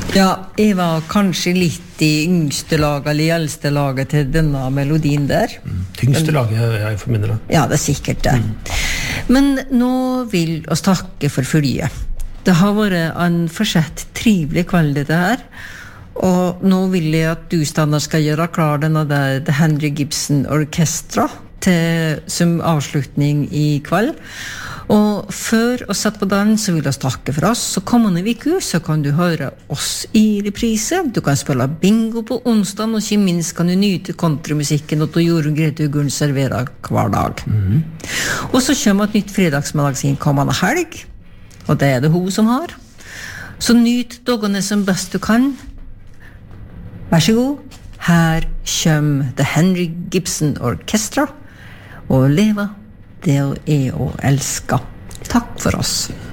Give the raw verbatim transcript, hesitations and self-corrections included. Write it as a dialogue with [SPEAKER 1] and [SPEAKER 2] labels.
[SPEAKER 1] Ja, jeg var kanskje litt i yngste laget eller i eldste laget til denne melodien der.
[SPEAKER 2] Mm. Tyngste laget jeg for min del.
[SPEAKER 1] Ja, det er sikkert det. Mm. Men nå vil oss takke for følget. Det har vært en forsett trivelig kveld dette her. Og nå vil jeg at du, Stanna, skal gjøre klar denne der The Henry Gibson Orchestra til, som avslutning i kveld. Og før å sette på den, så vil jeg takke for oss. Så kommende uke, så kan du høre oss i reprise. Du kan spille bingo på onsdag, og ikke minst kan du nyte countrymusikken og Jorunn Grete Ugren serverer hver dag. Mm. Og så kommer et nytt fredagsmagasin kommende helg, og det er det hun som har. Så nyt dagene som best du kan. Vær så god. Her kommer The Henry Gibson Orchestra, og leva det er å elske. Takk for oss.